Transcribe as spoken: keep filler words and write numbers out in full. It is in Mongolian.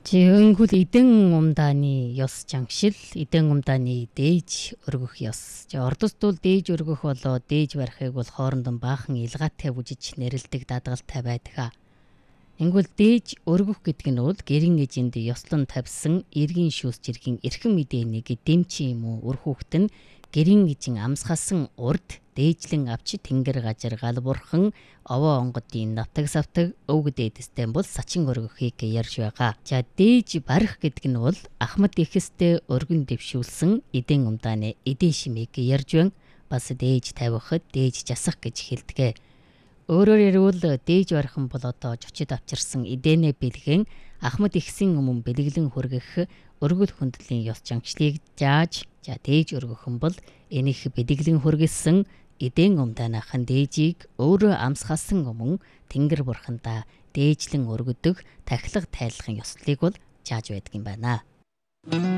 Жингүүл эдэн умдааны ёс жангшил, эдэн умдааны дээж өргөх ёс. Ордостул дээж өргөх болоо дээж барихыг бол хоорондон баахан илгаатай бүжиж нэрлдэг дадгалтай байдаг. Ингүүл дээж өргөх гэдэг нь бол гэрийн эжинд ёслон тавьсан эргийн шүүс жиргийн эрхэм мэдээнийг дэмчи юм уу өр хүүхэд нь гэрийн эжин амсгасан урд дээжлэн авч тэнгэр гажир гал бурхан овоо онгодын навтаг савтаг өвгд эдэстэй бол сачин өргөхийг ярьж байгаа. За дээж барих гэдэг нь бол ахмад ихэстэй өргөн дэвшүүлсэн эдэн умдааны эдэн шимийг ярьж байна. Бас дээж тавихад дээж жасах гэж хэлдэг. Өөрөөр ярил дээж барихан бол одоо жочид авчирсан эдэнэ бэлгэн ахмад ихсийн өмнө бэлгэлэн хүргэх өргөл хүндлийн ёс жангшлыг зааж за дээж өргөхөн бол энийх бэлгэлэн хүргэсэн эдэн умдаанахан дээжийг өөрөө амсгасан өмнө тэнгэр бурхандаа дээжлэн өргөдөг тахилга тайлахын ёслолыг бол зааж байдаг юм байна.